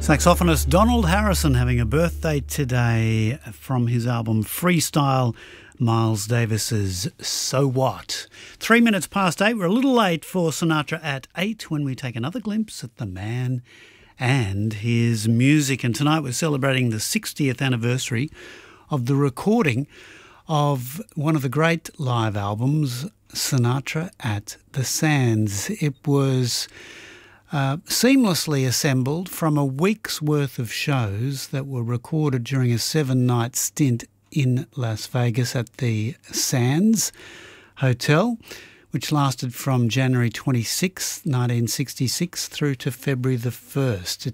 Saxophonist Donald Harrison having a birthday today from his album Freestyle, Miles Davis's So What. 3 minutes past 8. We're a little late for Sinatra at 8 when we take another glimpse at the man and his music. And tonight we're celebrating the 60th anniversary of the recording of one of the great live albums, Sinatra at the Sands. It was seamlessly assembled from a week's worth of shows that were recorded during a 7-night stint in Las Vegas at the Sands Hotel, which lasted from January 26, 1966 through to February the 1st.